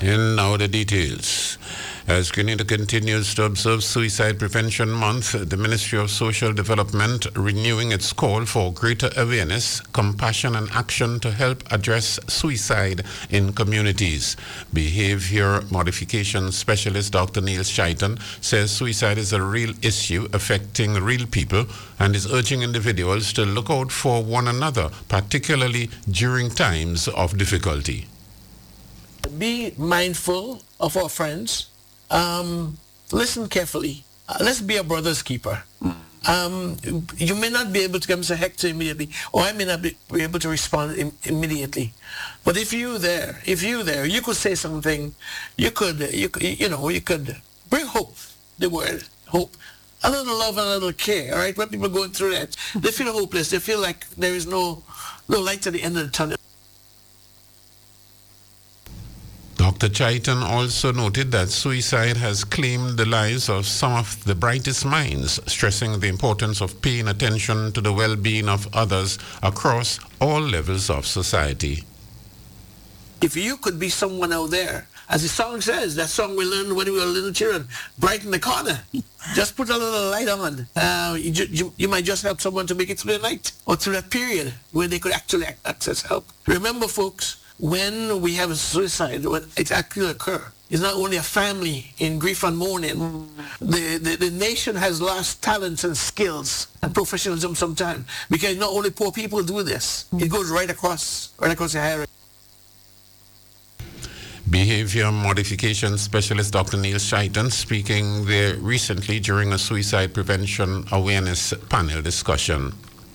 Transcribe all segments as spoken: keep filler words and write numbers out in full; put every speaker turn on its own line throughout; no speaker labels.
And now the details. As Grenada continues to observe Suicide Prevention Month, the Ministry of Social Development renewing its call for greater awareness, compassion and action to help address suicide in communities. Behavior modification specialist Doctor Neil Shaitan says suicide is a real issue affecting real people and is urging individuals to look out for one another, particularly during times of difficulty.
Be mindful of our friends. Um, listen carefully. Uh, let's be a brother's keeper. Um, you may not be able to come to Hector immediately, or I may not be, be able to respond Im- immediately. But if you there, if you there, you could say something. You could, you could, you know, you could bring hope. The word hope, a little love and a little care. All right, when people are going through that, they feel hopeless. They feel like there is no, no light at the end of the tunnel.
Doctor Chaitan also noted that suicide has claimed the lives of some of the brightest minds, stressing the importance of paying attention to the well-being of others across all levels of society.
If you could be someone out there, as the song says, that song we learned when we were little children, bright in the corner, just put a little light on. Uh, you, you, you might just help someone to make it through the night or through that period where they could actually access help. Remember, folks, when we have a suicide, when it actually occurs, it's not only a family in grief and mourning. Mm. The, the, the nation has lost talents and skills and professionalism sometimes because not only poor people do this, mm. it goes right across, right across the hierarchy.
Behavior modification specialist Doctor Neil Shaitan speaking there recently during a suicide prevention awareness panel discussion.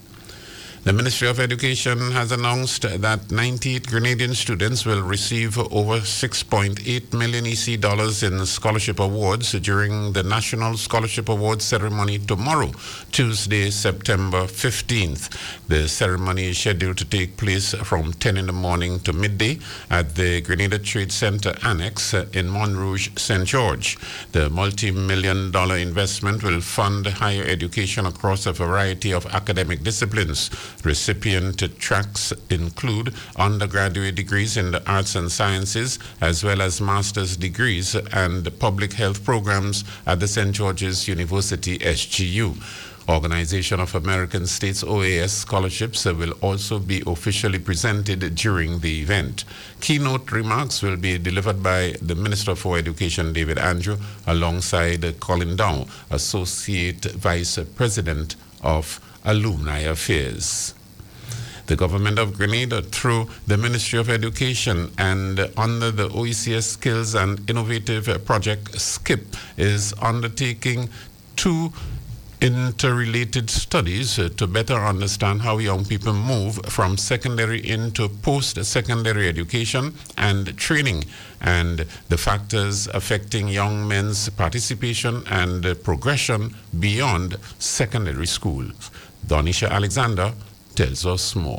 The Ministry of Education has announced that ninety-eight Grenadian students will receive over six point eight million E C dollars in scholarship awards during the National Scholarship Awards ceremony tomorrow, Tuesday, September fifteenth. The ceremony is scheduled to take place from ten in the morning to midday at the Grenada Trade Center Annex in Montrouge, Saint George. The multi-million dollar investment will fund higher education across a variety of academic disciplines. Recipient tracks include undergraduate degrees in the arts and sciences, as well as master's degrees and public health programs at the Saint George's University S G U. Organization of American States O A S scholarships will also be officially presented during the event. Keynote remarks will be delivered by the Minister for Education, David Andrew, alongside Colin Dow, Associate Vice President of Alumni Affairs. The government of Grenada, through the Ministry of Education and under the O E C S Skills and Innovative Project SKIP, is undertaking two interrelated studies uh, to better understand how young people move from secondary into post-secondary education and training, and the factors affecting young men's participation and uh, progression beyond secondary school. Donisha Alexander tells us more.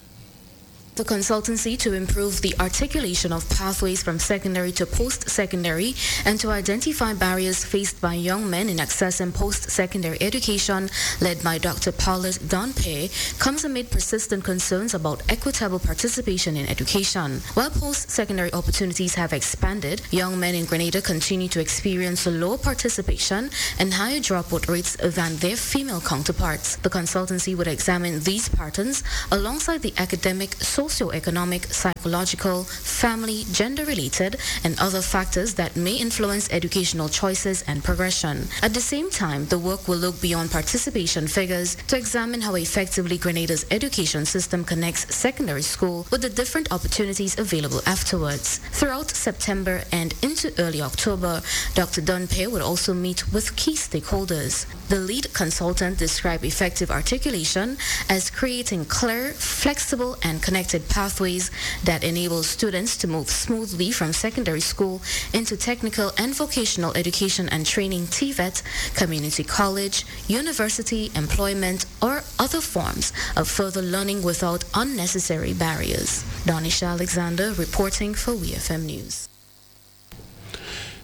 The consultancy to improve the articulation of pathways from secondary to post-secondary and to identify barriers faced by young men in accessing post-secondary education, led by Doctor Paulus Donpe, comes amid persistent concerns about equitable participation in education. While post-secondary opportunities have expanded, young men in Grenada continue to experience lower participation and higher dropout rates than their female counterparts. The consultancy would examine these patterns alongside the academic, socio-economic, psychological, family, gender-related, and other factors that may influence educational choices and progression. At the same time, the work will look beyond participation figures to examine how effectively Grenada's education system connects secondary school with the different opportunities available afterwards. Throughout September and into early October, Doctor Donpe will also meet with key stakeholders. The lead consultant described effective articulation as creating clear, flexible, and connected pathways that enable students to move smoothly from secondary school into technical and vocational education and training T V E T, community college, university, employment, or other forms of further learning without unnecessary barriers. Donisha Alexander reporting for W F M News.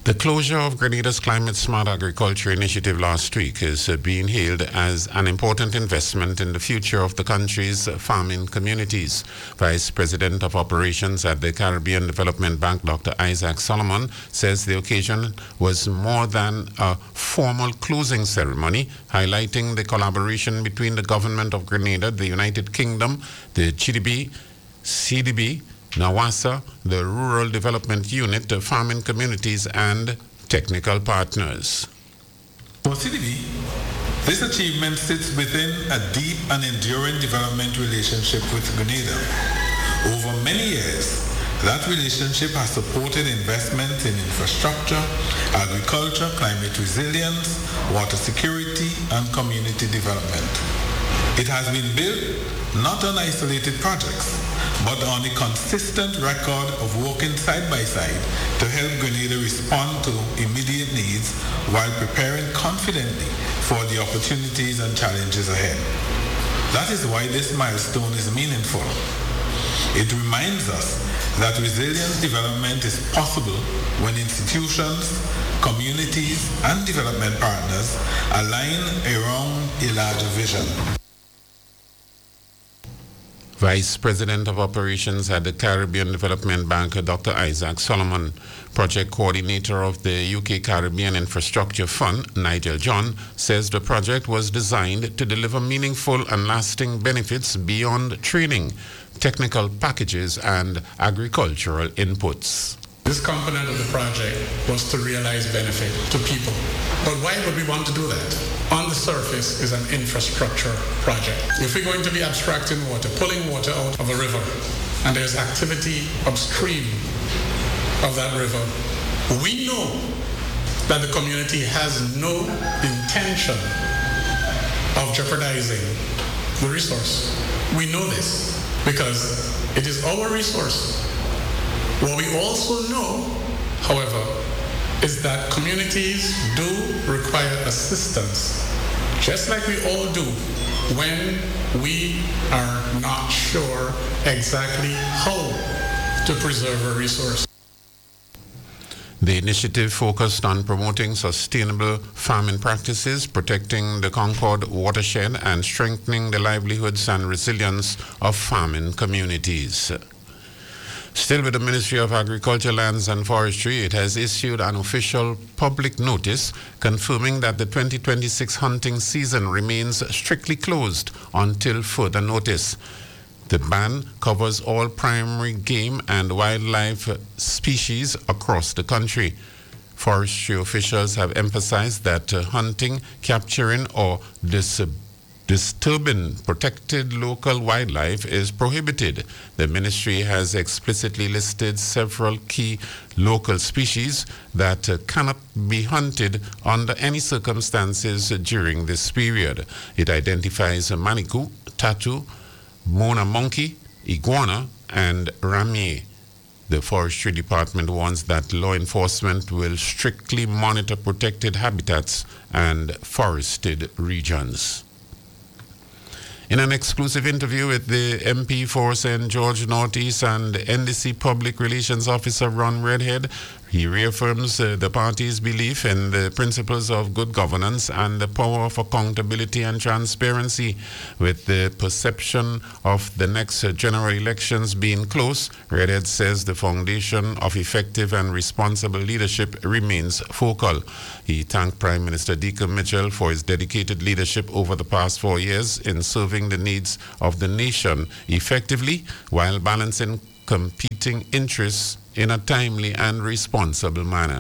The closure of Grenada's Climate Smart Agriculture Initiative last week is uh, being hailed as an important investment in the future of the country's farming communities. Vice President of Operations at the Caribbean Development Bank, Doctor Isaac Solomon, says the occasion was more than a formal closing ceremony, highlighting the collaboration between the government of Grenada, the United Kingdom, the G D B, C D B, NAWASA, the Rural Development Unit, the farming communities, and technical partners.
For C D B, this achievement sits within a deep and enduring development relationship with Grenada. Over many years, that relationship has supported investment in infrastructure, agriculture, climate resilience, water security, and community development. It has been built not on isolated projects, but on a consistent record of working side by side to help Grenada respond to immediate needs while preparing confidently for the opportunities and challenges ahead. That is why this milestone is meaningful. It reminds us that resilient development is possible when institutions, communities, and development partners align around a larger vision.
Vice President of Operations at the Caribbean Development Bank, Doctor Isaac Solomon. Project Coordinator of the U K Caribbean Infrastructure Fund, Nigel John, says the project was designed to deliver meaningful and lasting benefits beyond training, technical packages, and agricultural inputs.
This component of the project was to realize benefit to people. But why would we want to do that? On the surface is an infrastructure project. If we're going to be abstracting water, pulling water out of a river, and there's activity upstream of that river, we know that the community has no intention of jeopardizing the resource. We know this because it is our resource. What we also know, however, is that communities do require assistance, just like we all do when we are not sure exactly how to preserve a resource.
The initiative focused on promoting sustainable farming practices, protecting the Concord watershed, and strengthening the livelihoods and resilience of farming communities. Still with the Ministry of Agriculture, Lands and Forestry, it has issued an official public notice confirming that the twenty twenty-six hunting season remains strictly closed until further notice. The ban covers all primary game and wildlife species across the country. Forestry officials have emphasized that uh, hunting, capturing, or dis- disturbing protected local wildlife is prohibited. The ministry has explicitly listed several key local species that uh, cannot be hunted under any circumstances during this period. It identifies manikou, tattoo, Mona monkey, iguana, and ramie. The Forestry Department warns that law enforcement will strictly monitor protected habitats and forested regions. In an exclusive interview with the M P for Saint George Northeast and N D C Public Relations Officer Ron Redhead, he reaffirms uh, the party's belief in the principles of good governance and the power of accountability and transparency. With the perception of the next uh, general elections being close, Redhead says the foundation of effective and responsible leadership remains focal. He thanked Prime Minister Deacon Mitchell for his dedicated leadership over the past four years in serving the needs of the nation effectively while balancing competing interests in a timely and responsible manner.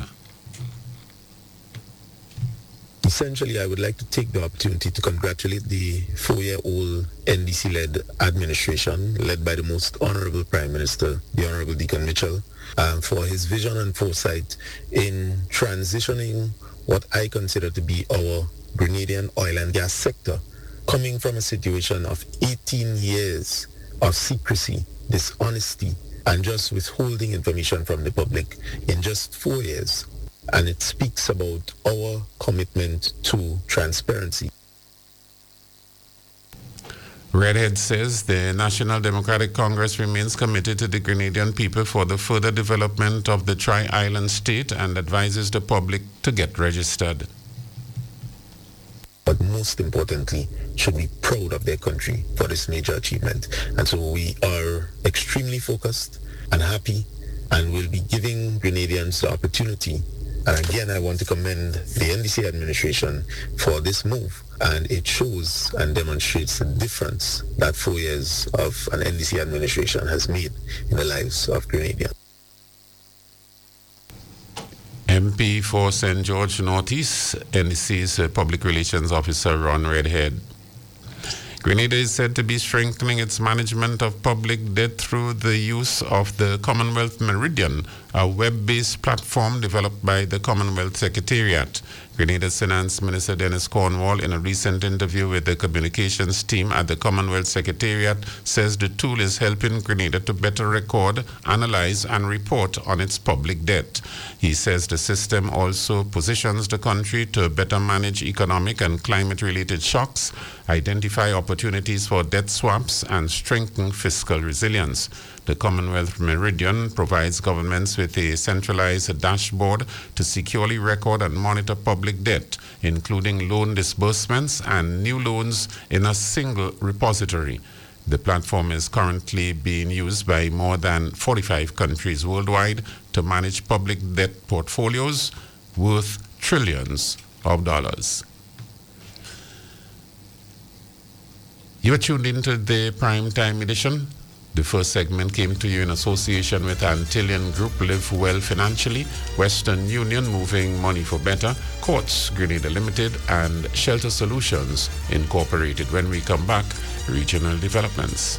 Essentially, I would like to take the opportunity to congratulate the four-year-old N D C-led administration, led by the most Honorable Prime Minister, the Honorable Deacon Mitchell, um, for his vision and foresight in transitioning what I consider to be our Grenadian oil and gas sector, coming from a situation of eighteen years of secrecy, dishonesty, and just withholding information from the public in just four years. And it speaks about our commitment to transparency.
Redhead says the National Democratic Congress remains committed to the Grenadian people for the further development of the tri-island state and advises the public to get registered.
But most importantly, should be proud of their country for this major achievement. And so we are extremely focused and happy, and will be giving Grenadians the opportunity. And again, I want to commend the N D C administration for this move. And it shows and demonstrates the difference that four years of an N D C administration has made in the lives of Grenadians.
M P for Saint George Northeast, N D C's Public Relations Officer Ron Redhead. Grenada is said to be strengthening its management of public debt through the use of the Commonwealth Meridian, a web-based platform developed by the Commonwealth Secretariat. Grenada's Finance Minister Dennis Cornwall, in a recent interview with the communications team at the Commonwealth Secretariat, says the tool is helping Grenada to better record, analyze, and report on its public debt. He says the system also positions the country to better manage economic and climate-related shocks, identify opportunities for debt swaps, and strengthen fiscal resilience. The Commonwealth Meridian provides governments with a centralized dashboard to securely record and monitor public debt, including loan disbursements and new loans in a single repository. The platform is currently being used by more than forty-five countries worldwide to manage public debt portfolios worth trillions of dollars. You are tuned into the Primetime Edition. The first segment came to you in association with Antillian Group, Live Well Financially, Western Union, Moving Money for Better, Courts, Grenada Limited, and Shelter Solutions Incorporated. When we come back, regional developments.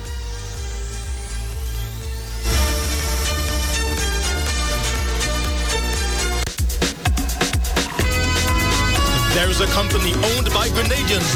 There is a company owned by Grenadians